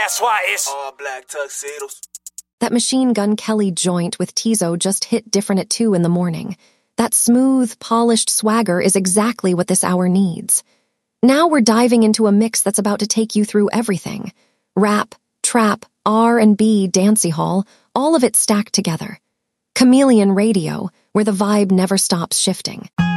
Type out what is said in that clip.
That's why it's all black tuxedos. That Machine Gun Kelly joint with Tizo just hit different at 2 in the morning. That smooth, polished swagger is exactly what this hour needs. Now we're diving into a mix that's about to take you through everything. Rap, trap, R&B, dancehall, all of it stacked together. Chameleon Radio, where the vibe never stops shifting.